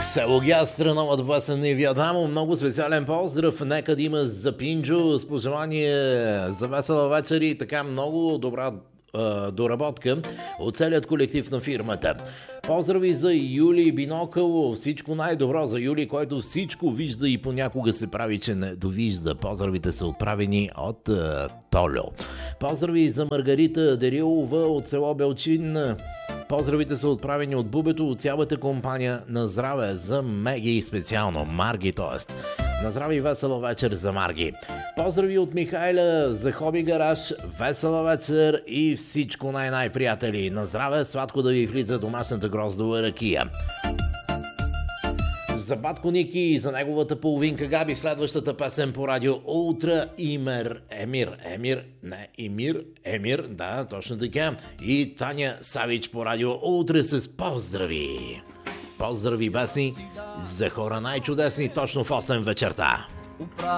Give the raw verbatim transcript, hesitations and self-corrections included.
Село Гястра, новата песен и Виадамо. Много специален поздрав. Нека да има за Пинджо с пожелание за весела вечер и така много добра е, доработка от целият колектив на фирмата. Поздрави за Юли Бинокъл. Всичко най-добро за Юли, който всичко вижда и понякога се прави, че не довижда. Поздравите са отправени от е, Толю. Поздрави за Маргарита Дерилова от село Белчин. Поздравите са отправени от Бубето, от цялата компания. На здраве за Меги специално, Марги т.е. На здраве и весела вечер за Марги. Поздрави от Михайла за Хоби Гараж, весела вечер и всичко най-най, приятели. На здраве, сладко да ви влиза домашната гроздова ракия. За Батко Ники и за неговата половинка Габи, следващата песен по радио Ултра Имер Емир. Емир, не Емир, Емир, да, точно така. И Таня Савич по радио Ултра с поздрави. Поздрави, басни, за хора най-чудесни, точно в осем вечерта.